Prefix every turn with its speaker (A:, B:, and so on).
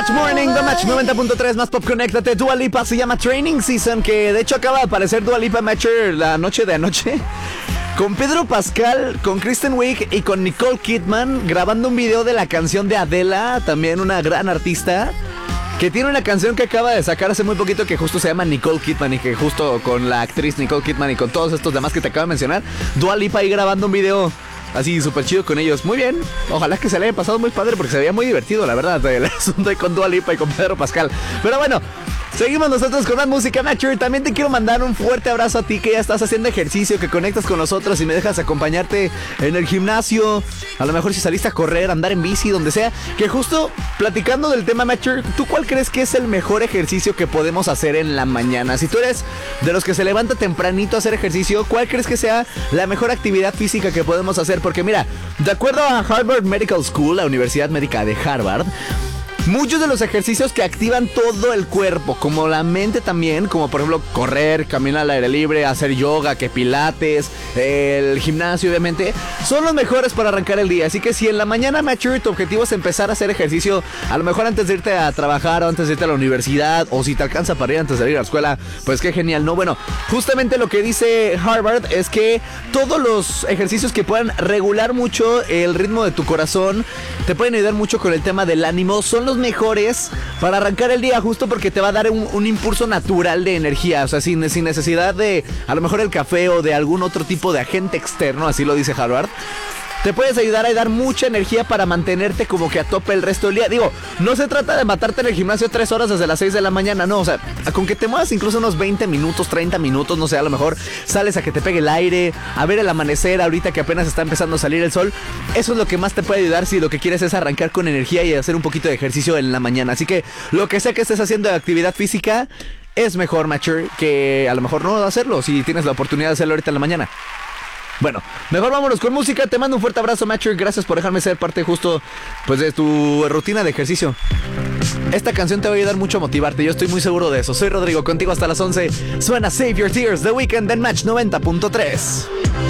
A: Match Morning, The Match 90.3, más pop, conéctate. Dua Lipa se llama Training Season, que de hecho acaba de aparecer Dua Lipa Matcher la noche de anoche, con Pedro Pascal, con Kristen Wiig y con Nicole Kidman, grabando un video de la canción de Adele, también una gran artista, que tiene una canción que acaba de sacar hace muy poquito que justo se llama Nicole Kidman, y que justo con la actriz Nicole Kidman y con todos estos demás que te acabo de mencionar, Dua Lipa ahí grabando un video así súper chido con ellos. Muy bien, ojalá que se le haya pasado muy padre, porque se veía muy divertido, la verdad, el asunto ahí con Dua Lipa y con Pedro Pascal. Pero bueno, seguimos nosotros con más música, Matcher. También te quiero mandar un fuerte abrazo a ti que ya estás haciendo ejercicio, que conectas con nosotros y me dejas acompañarte en el gimnasio. A lo mejor si saliste a correr, andar en bici, donde sea. Que justo platicando del tema, Matcher, ¿tú cuál crees que es el mejor ejercicio que podemos hacer en la mañana? Si tú eres de los que se levanta tempranito a hacer ejercicio, ¿cuál crees que sea la mejor actividad física que podemos hacer? Porque mira, de acuerdo a Harvard Medical School, la Universidad Médica de Harvard, muchos de los ejercicios que activan todo el cuerpo, como la mente también, como por ejemplo correr, caminar al aire libre, hacer yoga, que pilates, el gimnasio obviamente, son los mejores para arrancar el día. Así que si en la mañana, Matcher, tu objetivo es empezar a hacer ejercicio, a lo mejor antes de irte a trabajar o antes de irte a la universidad, o si te alcanza para ir antes de ir a la escuela, pues qué genial, ¿no? Bueno, justamente lo que dice Harvard es que todos los ejercicios que puedan regular mucho el ritmo de tu corazón, te pueden ayudar mucho con el tema del ánimo, son los mejores para arrancar el día, justo porque te va a dar un impulso natural de energía, o sea, sin necesidad de a lo mejor el café o de algún otro tipo de agente externo, así lo dice Harvard. Te puedes ayudar a dar mucha energía para mantenerte como que a tope el resto del día. Digo, no se trata de matarte en el gimnasio 3 horas desde las 6 de la mañana, no. O sea, con que te muevas incluso unos 20 minutos, 30 minutos, no sé, a lo mejor sales a que te pegue el aire, a ver el amanecer ahorita que apenas está empezando a salir el sol. Eso es lo que más te puede ayudar si lo que quieres es arrancar con energía y hacer un poquito de ejercicio en la mañana. Así que lo que sea que estés haciendo de actividad física, es mejor, Matcher, que a lo mejor no hacerlo si tienes la oportunidad de hacerlo ahorita en la mañana. Bueno, mejor vámonos con música. Te mando un fuerte abrazo, Matcher. Gracias por dejarme ser parte justo pues de tu rutina de ejercicio. Esta canción te va a ayudar mucho a motivarte, yo estoy muy seguro de eso. Soy Rodrigo, contigo hasta las 11. Suena Save Your Tears, The Weeknd en Match 90.3.